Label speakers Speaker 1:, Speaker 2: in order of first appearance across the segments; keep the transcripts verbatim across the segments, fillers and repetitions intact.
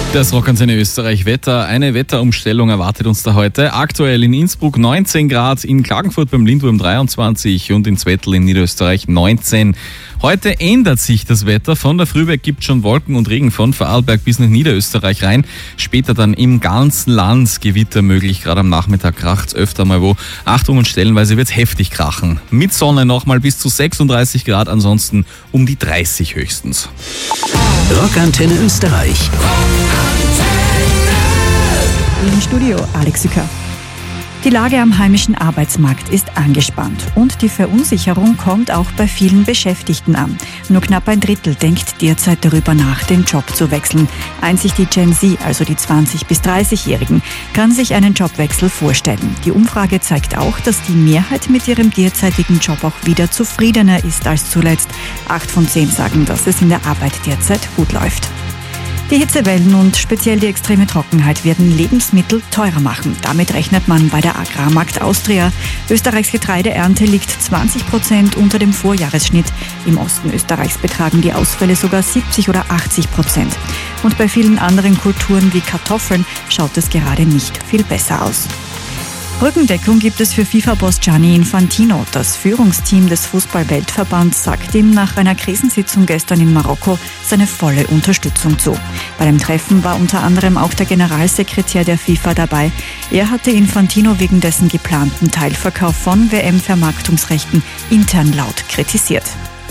Speaker 1: Das Rockantenne Österreich Wetter. Eine Wetterumstellung erwartet uns da heute. Aktuell in Innsbruck neunzehn Grad, in Klagenfurt beim Lindwurm dreiundzwanzig und in Zwettl in Niederösterreich neunzehn. Heute ändert sich das Wetter. Von der Früh weg gibt es schon Wolken und Regen von Vorarlberg bis nach Niederösterreich rein. Später dann im ganzen Land Gewitter möglich. Gerade am Nachmittag kracht es öfter mal wo. Achtung, und stellenweise wird es heftig krachen. Mit Sonne nochmal bis zu sechsunddreißig Grad, ansonsten um die dreißig höchstens.
Speaker 2: Rockantenne Österreich.
Speaker 3: Im Studio Alex Sücker. Die Lage am heimischen Arbeitsmarkt ist angespannt und die Verunsicherung kommt auch bei vielen Beschäftigten an. Nur knapp ein Drittel denkt derzeit darüber nach, den Job zu wechseln. Einzig die Gen Z, also die zwanzig- bis dreißig-Jährigen, kann sich einen Jobwechsel vorstellen. Die Umfrage zeigt auch, dass die Mehrheit mit ihrem derzeitigen Job auch wieder zufriedener ist als zuletzt. Acht von zehn sagen, dass es in der Arbeit derzeit gut läuft. Die Hitzewellen und speziell die extreme Trockenheit werden Lebensmittel teurer machen. Damit rechnet man bei der Agrarmarkt Austria. Österreichs Getreideernte liegt zwanzig Prozent unter dem Vorjahresschnitt. Im Osten Österreichs betragen die Ausfälle sogar siebzig oder achtzig Prozent. Und bei vielen anderen Kulturen wie Kartoffeln schaut es gerade nicht viel besser aus. Rückendeckung gibt es für FIFA-Boss Gianni Infantino. Das Führungsteam des Fußball-Weltverbands sagt ihm nach einer Krisensitzung gestern in Marokko seine volle Unterstützung zu. Bei dem Treffen war unter anderem auch der Generalsekretär der FIFA dabei. Er hatte Infantino wegen dessen geplanten Teilverkauf von W M-Vermarktungsrechten intern laut kritisiert.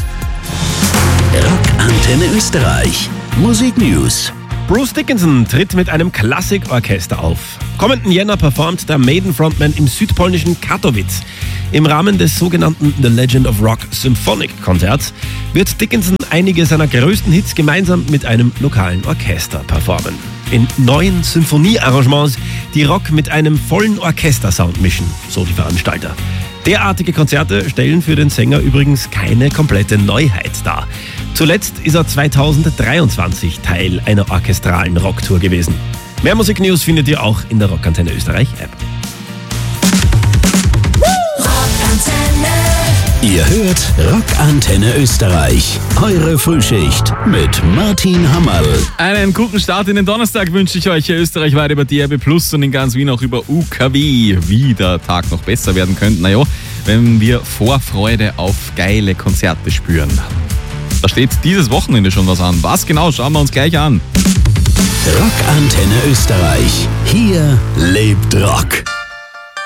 Speaker 2: Rockantenne Österreich. Musik News.
Speaker 4: Bruce Dickinson tritt mit einem Klassikorchester auf. Kommenden Jänner performt der Maiden-Frontman im südpolnischen Katowice. Im Rahmen des sogenannten The Legend of Rock Symphonic Konzerts wird Dickinson einige seiner größten Hits gemeinsam mit einem lokalen Orchester performen. In neuen Symphoniearrangements, die Rock mit einem vollen Orchestersound mischen, so die Veranstalter. Derartige Konzerte stellen für den Sänger übrigens keine komplette Neuheit dar. Zuletzt ist er zweitausenddreiundzwanzig Teil einer orchestralen Rocktour gewesen. Mehr Musiknews findet ihr auch in der Rockantenne Österreich App.
Speaker 2: Ihr hört Rockantenne Österreich. Eure Frühschicht mit Martin Hammerl.
Speaker 1: Einen guten Start in den Donnerstag wünsche ich euch hier österreichweit über D R B Plus und in ganz Wien auch über U K W. Wie der Tag noch besser werden könnte, naja, wenn wir Vorfreude auf geile Konzerte spüren. Da steht dieses Wochenende schon was an. Was genau, schauen wir uns gleich an.
Speaker 2: Rockantenne Österreich. Hier lebt Rock.